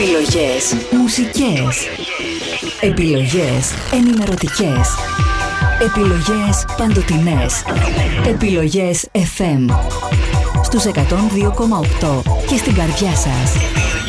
Επιλογές μουσικές. Επιλογές ενημερωτικές. Επιλογές παντοτινές. Επιλογές FM. Στους 102,8 και στην καρδιά σας.